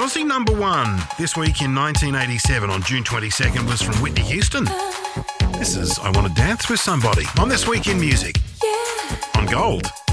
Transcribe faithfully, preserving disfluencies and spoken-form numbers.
Aussie number one this week in nineteen eighty-seven on June twenty-second was from Whitney Houston. This is I Want to Dance with Somebody on This Week in Music on Gold.